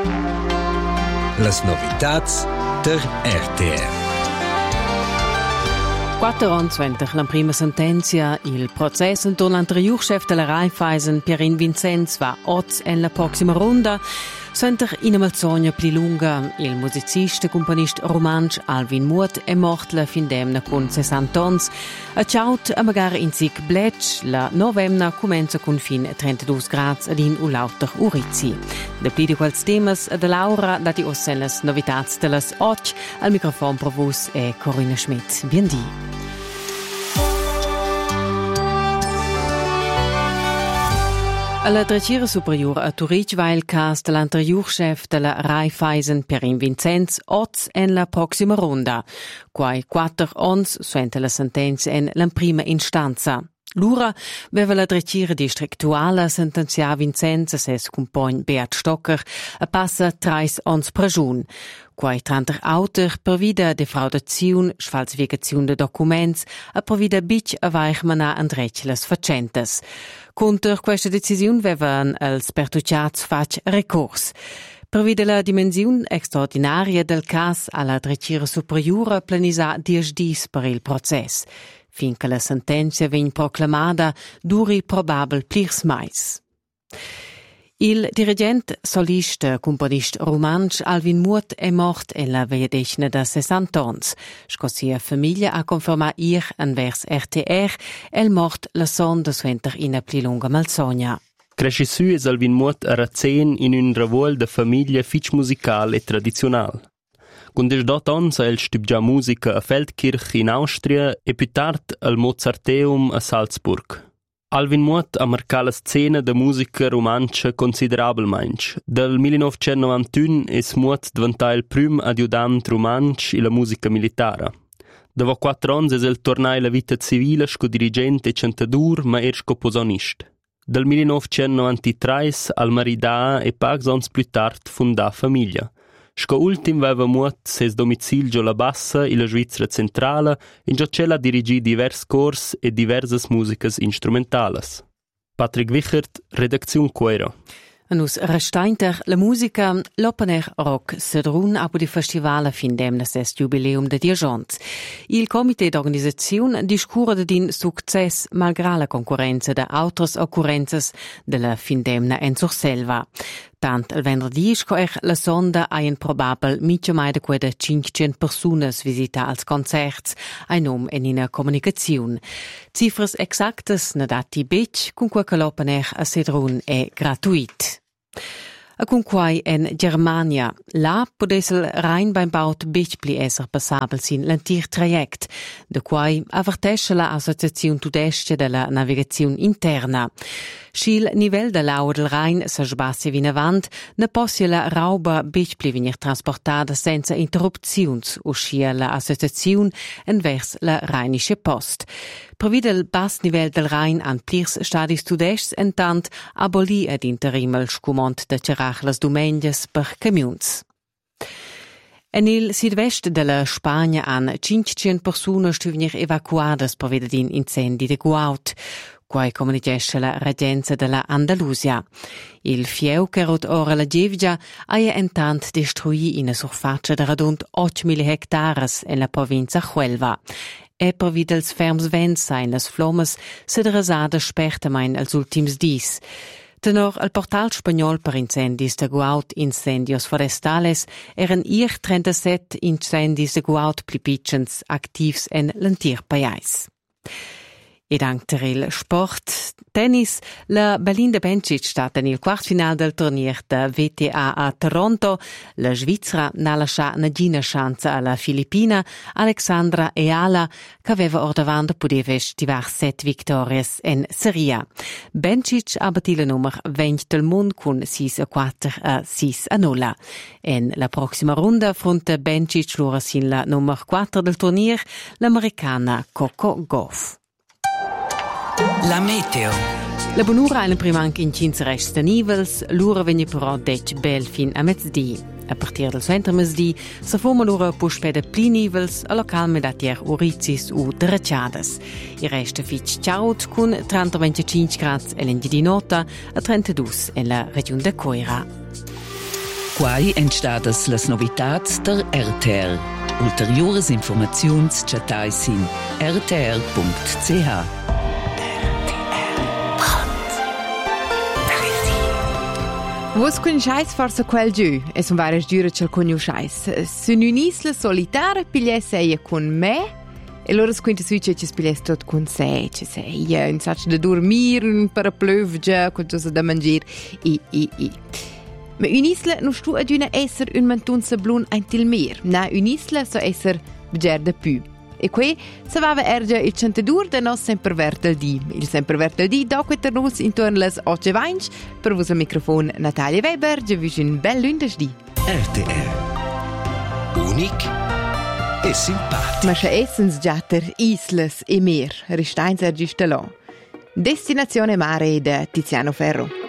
Las novitats der RTR. 4 anni suenter la prima sentenza, il processo intorno all'anterior-chef della Raiffeisen, Pierin Vincenz, va oggi nella prossima ronda. Suenter in una malsogna più lunga, il musicista e componista romansch Alvin Muth è morto la fin d'emna con 60 anni. A ciaut a magari in sig bletch, la novemna comincia con fin 32 gradi ad in ulauter urizi. De pli di quels temas de Laura dati ossenes novitats de las 8 al microfon pro vos è Corinna Schmidt. Biendi. Alla Draghiera Superior a Turic va il caso dell'anterior-chef della Raiffeisen, Pierin Vincenz, oggi nella prossima ronda. Quai 4 anni suente la sentenza in la prima istanza. L'ura aveva la Draghiera distrettuale sentenziata Vincenz e ses compagno Beat Stocker a passa 3 anni prigione. Quai 30 autor per vida defraudazione, sfalsificazione de documents e per vida bic a weichmana and recles facentes. Contro questa decisione avevano els pertucciats fatto ricorso. Per via della dimensione straordinaria del caso, alla Draghiera Superiore planisa 10 dis per il processo. Finché la sentenza viene proclamata, duri probabile plirs mais. Il dirigente solista componista romansch Alvin Muth è morto nella veiadecina da 60 anni. Scosia famiglia ha confermato ieri anvers RTR e mort la sonda suenter in una più lunga malsogna. Cresci su es Alvin Muth a Razen in un revuol de famiglia fitch musicale e tradizional. Con 18 anni ha el studiato musica a Feldkirch in Austria e più tardi al Mozarteum a Salzburg. Alvin Muth ha marcato la scena de musica romancia considerabilmente. Dal 1991 es Muth diventato il primo adiudante romansch in la musica militare. Dopo 4 anni es el tornato alla vita civile sco dirigente e cantadur, ma er sco posonist. Dal 1993 al maridà e pochi anni più tardi fondà famiglia. Sco ultim aveva Muth ses domicilio la Bassa in la Svizzera centrale, in giocella dirigì divers cors e diversas musicas instrumentales. Patrick Wichert, Redaktion Quera. Nus restainter la musica l'Open Rock Sedrun abu di festival fin demna ses jubileum de 10 ans. Il comité d'organisazione discura din success malgrado la concorrenza de autres occurrences de la fin demna en Surselva. Tant il venerdì scoer la sonda a un probabel mitja mai de quede 500 personas visita als concerts, ein nom en ina comunicazione. Cifras exactas na dati bec, con quel che l'Open a Sedrun è gratuit. A cunquai en Germania, là podessel rein beim baut bichpli esser passabel sin l'antir traject, de quai avertesce la Associazione Tudestia della Navigazione Interna. Schil nivell de l'aua del Rhein sa sbassia vinavant, ne possia la rauba bichpli venir transportada senza interrupziuns, uscia la Associazione envers la Rheinische Post. Per via del bas nivell del Rhein an plirs stadis tudests entant aboli ad interim el scumont de cerach las dumengias per camiuns. En il sud-vest della Spagna han 500 persone stuvnir evacuadas per via din incendi de Guaut. Quai comunichesce la regenza della Andalusia. Il fieu che rot ora la Gevgia ha entant destruì in surfaccia de radund 8.000 hectares en la provincia Huelva. E per via dels ferms vents sein las flommes se de rasada spertamain als ultims dis. Tenor al portal spagnol per incendis de Guaut incendios forestales eran 37 incendis de Guaut pli piccens activs en l'antir paiais. Ed anche il sport. Tennis, la Belinda Bencic stat nel quartfinale del turnier da WTA a Toronto. La Svizzera n'ha lasciato una gina chance alla Filippina, Alexandra Eala, che aveva ordavando poteva stivar 7 vittorias in serie. Bencic ha battuto il numero 20 del mondo con 6-4 a 6-0. In la prossima ronda affronta Bencic l'ora sin la numero 4 del turnier, l'americana Coco Gauff. La meteo. La bonura è prima anche in 5 resta nivels, l'ora venne però dec bel fin a mezzodì. A partir del centro mezzodì si forma l'ora puspede pli nivels, a localme datier urizis u drecciadas. Il resta fitch ciaut con 30-25 gradi e l'endì di nota a 32 nella regione de Coira. Quai entstadas las novitats der RTR. Ulteriores informaziuns chatais in rtr.ch. Vos conosceis forse quel giù, e son varie giure ce lo conosceis. Su un'isla solitaria pigliesse con me, e loro quinte suice ci spigliesse tot con sé, ci sei, un sacco da dormir, un paraplövge, qualcosa da mangiare, Ma un'isla non stu ad una esser un mantun sablun ein til mer, na un'isla so esser beger da più. E qui savava erge il centadur da nos sempervert del di. Il sempervert del di dopo ter nus intorno les 8:20 per vos al microfono Natalia Weber, je vis un bel lunedì. RTR. Unic e simpatico. Ma se essens giatter islas e mer, ristains ergistelò. Destinazione mare da Tiziano Ferro.